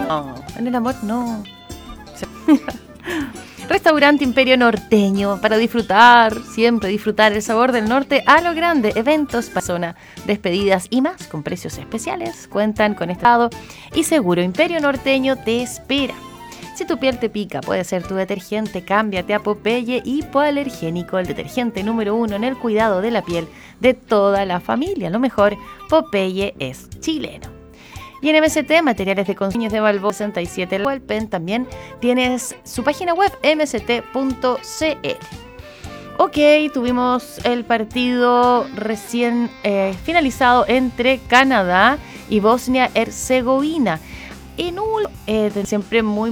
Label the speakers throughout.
Speaker 1: No, en el amor no. Restaurante Imperio Norteño, para disfrutar, siempre disfrutar el sabor del norte a lo grande. Eventos, persona, despedidas y más con precios especiales. Cuentan con estado y seguro. Imperio Norteño te espera. Si tu piel te pica, puede ser tu detergente. Cámbiate a Popeye Hipoalergénico, el detergente número 1 en el cuidado de la piel de toda la familia. Lo mejor, Popeye es chileno. Y en MST, materiales de consumo de Balbo 67 Hualpen, también tienes su página web mst.cl. Ok, tuvimos el partido recién finalizado entre Canadá y Bosnia-Herzegovina. En un siempre muy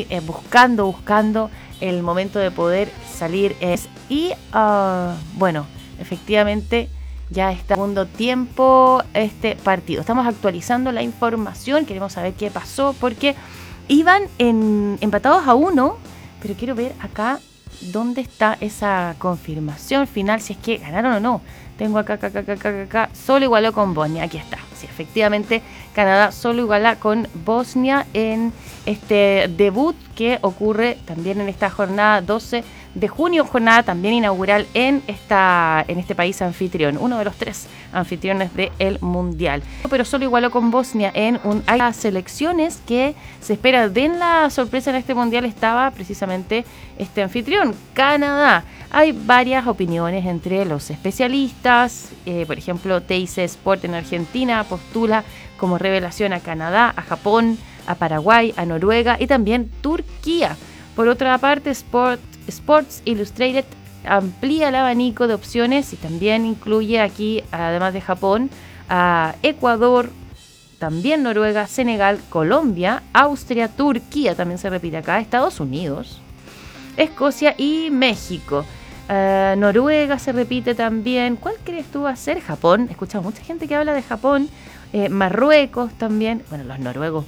Speaker 1: buscando el momento de poder salir y bueno, efectivamente ya está segundo tiempo este partido. Estamos actualizando la información, queremos saber qué pasó porque iban empatados a 1, pero quiero ver acá dónde está esa confirmación final, si es que ganaron o no. Tengo acá, solo igualó con Bosnia, aquí está. Sí, efectivamente, Canadá solo iguala con Bosnia en este debut que ocurre también en esta jornada 12 de junio, jornada también inaugural en este país anfitrión, uno de los 3 anfitriones del Mundial. Pero solo igualó con Bosnia en hay selecciones que se espera den la sorpresa en este Mundial, estaba precisamente este anfitrión, Canadá. Hay varias opiniones entre los especialistas, por ejemplo, TIC Sport en Argentina postula como revelación a Canadá, a Japón, a Paraguay, a Noruega y también Turquía. Por otra parte, Sports Illustrated amplía el abanico de opciones y también incluye aquí, además de Japón, a Ecuador, también Noruega, Senegal, Colombia, Austria, Turquía, también se repite acá, Estados Unidos, Escocia y México. Noruega se repite también. ¿Cuál crees tú va a ser? Japón. He escuchado mucha gente que habla de Japón. Marruecos también. Bueno, los noruegos,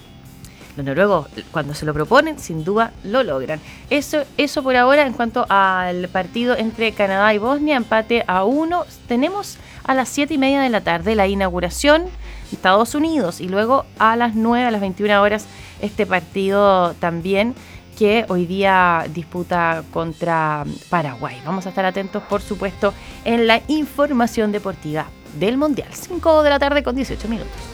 Speaker 1: cuando se lo proponen, sin duda lo logran. Eso por ahora en cuanto al partido entre Canadá y Bosnia, empate a 1. Tenemos a las 7:30 de la tarde la inauguración de Estados Unidos y luego a las 9, a las 21 horas, este partido también que hoy día disputa contra Paraguay. Vamos a estar atentos, por supuesto, en la información deportiva del Mundial. 5 de la tarde con 18 minutos.